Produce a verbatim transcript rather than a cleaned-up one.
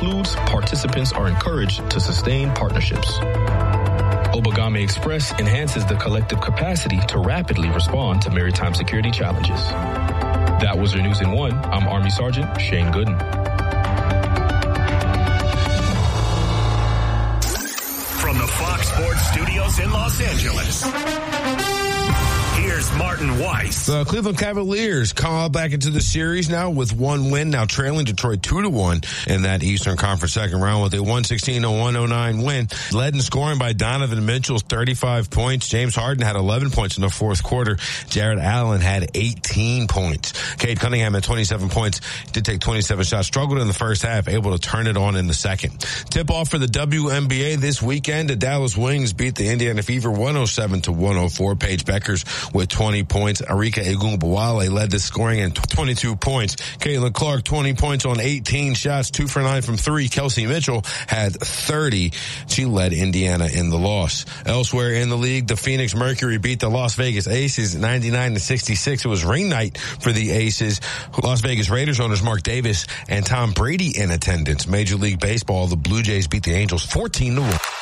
concludes, participants are encouraged to sustain partnerships. Obagame Express enhances the collective capacity to rapidly respond to maritime security challenges. That was your news in one. I'm Army Sergeant Shane Gooden. From the Fox Sports Studios in Los Angeles, here's Martin Weiss. The Cleveland Cavaliers call back into the series now with one win, now trailing Detroit two to one in that Eastern Conference second round with a one sixteen to one oh nine win. Led in scoring by Donovan Mitchell, thirty-five points. James Harden had eleven points in the fourth quarter. Jared Allen had eighteen points. Cade Cunningham had twenty-seven points. Did take twenty-seven shots. Struggled in the first half, able to turn it on in the second. Tip off for the W N B A this weekend. The Dallas Wings beat the Indiana Fever one oh seven to one oh four. Paige Beckers with twenty points. Arika Egungbowale led the scoring and twenty-two points. Caitlin Clark, twenty points on eighteen shots, two for nine from three. Kelsey Mitchell had thirty. She led Indiana in the loss. Elsewhere in the league, the Phoenix Mercury beat the Las Vegas Aces ninety-nine to sixty-six. It was ring night for the Aces. Las Vegas Raiders owners Mark Davis and Tom Brady in attendance. Major League Baseball, the Blue Jays beat the Angels fourteen to one.